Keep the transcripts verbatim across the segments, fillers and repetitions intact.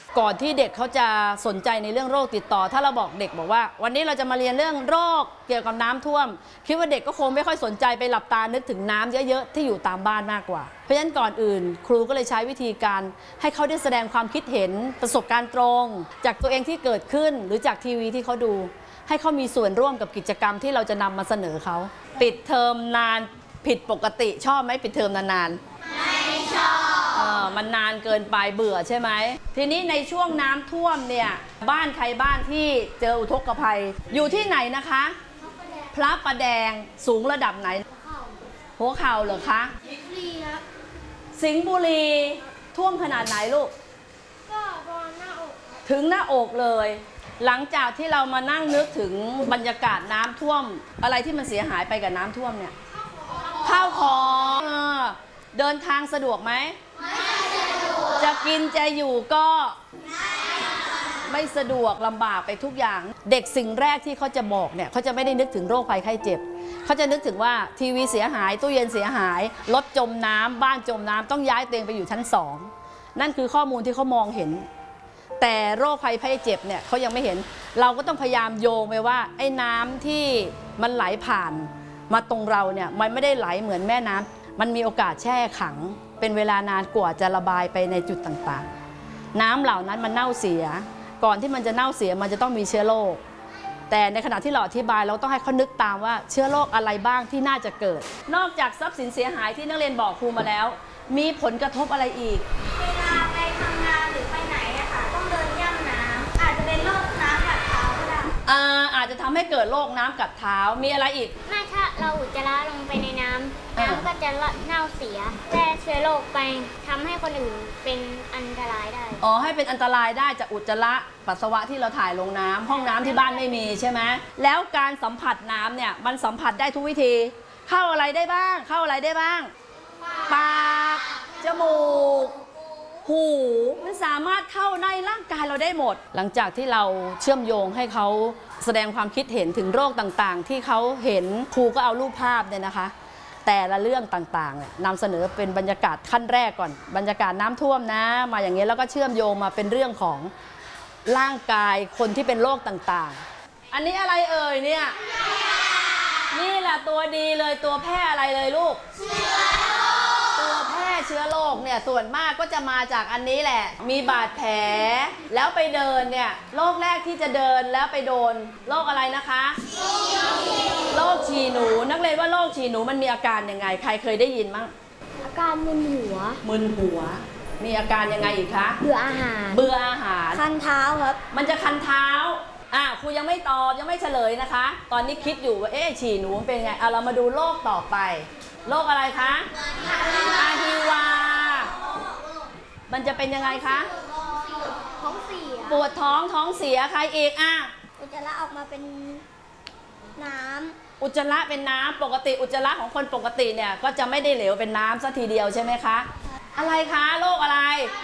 ก่อนที่เด็กเขาจะสนใจในเรื่องโรคติดต่อถ้าเราบอกเด็กบอกว่าวันนี้เราจะมาเรียนเรื่องโรคเกี่ยวกับน้ำท่วมคิดว่าเด็กก็คงไม่ค่อยสนใจไปหลับตานึกถึงน้ำเยอะๆที่อยู่ตามบ้านมากกว่าเพราะฉะนั้นก่อนอื่นครูก็เลยใช้วิธีการให้เขาได้แสดงความคิดเห็นประสบการณ์ตรงจากตัวเองที่เกิดขึ้นหรือจากทีวีที่เขาดูให้เขามีส่วนร่วมกับกิจกรรมที่เราจะนำมาเสนอเขาปิดเทอมนานผิดปกติชอบไหมปิดเทอมนานๆไม่ชอบมันนานเกินไปเบื่อใช่ไหมทีนี้ในช่วงน้ำท่วมเนี่ยบ้านใครบ้านที่เจออุทกภัยอยู่ที่ไหนนะคะพระประแดงสูงระดับไหนหัวเข่าเหรอคะสิงห์บุรีท่วมขนาดไหนลูกก็ประมาณหน้าอกถึงหน้าอกเลยหลังจากที่เรามานั่งนึกถึงบรรยากาศน้ำท่วมอะไรที่มันเสียหายไปกับน้ำท่วมเนี่ยข้าวของเดินทางสะดวกไหมไม่สะดวกจะกินจะอยู่ก็ไม่สะดวกลำบากไปทุกอย่างเด็กสิ่งแรกที่เขาจะบอกเนี่ยเขาจะไม่ได้นึกถึงโรคภัยไข้เจ็บเขาจะนึกถึงว่าทีวีเสียหายตู้เย็นเสียหายรถจมน้ำบ้านจมน้ำต้องย้ายเตียงไปอยู่ชั้นสองนั่นคือข้อมูลที่เขามองเห็นแต่โรคภัยไข้เจ็บเนี่ยเขายังไม่เห็นเราก็ต้องพยายามโยงไปว่าไอ้น้ำที่มันไหลผ่านมาตรงเราเนี่ยมันไม่ได้ไหลเหมือนแม่น้ำมันมีโอกาสแช่ขังเป็นเวลานานกว่าจะระบายไปในจุดต่างๆน้ำเหล่านั้นมันเน่าเสียก่อนที่มันจะเน่าเสียมันจะต้องมีเชื้อโรคแต่ในขณะที่เราอธิบายเราต้องให้เขานึกตามว่าเชื้อโรคอะไรบ้างที่น่าจะเกิดนอกจากทรัพย์สินเสียหายที่นักเรียนบอกครูมาแล้วมีผลกระทบอะไรอีกเวลาไปทำงานหรือไปไหนอะค่ะต้องเดินย่ำน้ำอาจจะเป็นโรคน้ำกัดเท้าก็ได้อาจจะทำให้เกิดโรคน้ำกัดเท้ามีอะไรอีกไม่ถ้าเราอุจจาระลงไปในน้ำน้ำก็จะเน่าเสียแพร่เชื้อโรคไปทำให้คนอื่นเป็นอันตรายได้อ๋อให้เป็นอันตรายได้จากอุจจาระปัสสาวะที่เราถ่ายลงน้ำห้องน้ำที่บ้านไม่มีใช่ไหมแล้วการสัมผัสน้ำเนี่ยมันสัมผัสได้ทุกวิธีเข้าอะไรได้บ้างเข้าอะไรได้บ้างปากจมูกหูมันสามารถเข้าในร่างกายเราได้หมดหลังจากที่เราเชื่อมโยงให้เขาแสดงความคิดเห็นถึงโรคต่างๆที่เขาเห็นครูก็เอารูปภาพเนี่ยนะคะแต่ละเรื่องต่างๆเนี่ยนำเสนอเป็นบรรยากาศขั้นแรกก่อนบรรยากาศน้ำท่วมนะมาอย่างเงี้ยแล้วก็เชื่อมโยงมาเป็นเรื่องของร่างกายคนที่เป็นโรคต่างๆอันนี้อะไรเอ่ยเนี่ยนี่แหละตัวดีเลยตัวแพร่อะไรเลยลูกตัวแพร่เชื้อโรคเนี่ยส่วนมากก็จะมาจากอันนี้แหละมีบาดแผลแล้วไปเดินเนี่ยโรคแรกที่จะเดินแล้วไปโดนโรคอะไรนะคะโรคฉี่หนูนักเรียนว่าโรคฉี่หนูมันมีอาการยังไงใครเคยได้ยินมั้งอาการมึนหัวมึนหัวมีอาการยังไงอีกคะเบื่ออาหารเบื่ออาหารคันเท้าครับมันจะคันเท้าอ่ะครูยังไม่ตอบยังไม่เฉลยนะคะตอนนี้คิดอยู่ว่าเอ๊ะฉี่หนูเป็นไงอ่ะเรามาดูโรคต่อไปโรคอะไรคะอาฮิวามันจะเป็นยังไงคะท้องเสียปวดท้องท้องเสียใครอีกอ่ะอุจจาระออกมาเป็นน้ำอุจจาระเป็นน้ำปกติอุจจาระของคนปกติเนี่ยก็จะไม่ได้เหลวเป็นน้ำซะทีเดียวใช่ไหมคะอะไรคะโรคอะไร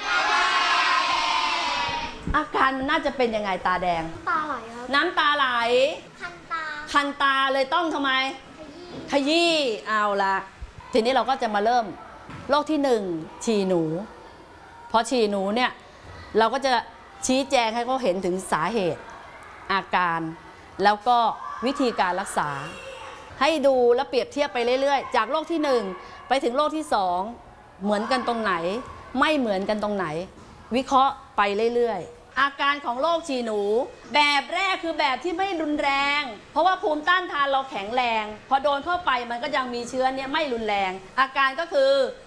อาการมันน่าจะเป็นยังไงตาแดงตาไหลครับน้ำตาไหลคันตาคันตาเลยต้องทำไมขยี้เอาละทีนี้เราก็จะมาเริ่มโรคที่หนึ่งฉี่หนูพอฉี่หนูเนี่ยเราก็จะชี้แจงให้เขาเห็นถึงสาเหตุอาการแล้วก็วิธีการรักษาให้ดูและเปรียบเทียบไปเรื่อยๆจากโรคที่หนึ่งไปถึงโรคที่สองเหมือนกันตรงไหนไม่เหมือนกันตรงไหนวิเคราะห์ไปเรื่อยๆอาการของโรคฉี่หนูแบบแรกคือแบบที่ไม่รุนแรงเพราะว่าภูมิต้านทานเราแข็งแรงพอโดนเข้าไปมันก็ยังมีเชื้อเนี่ยไม่รุนแรงอาการก็คือ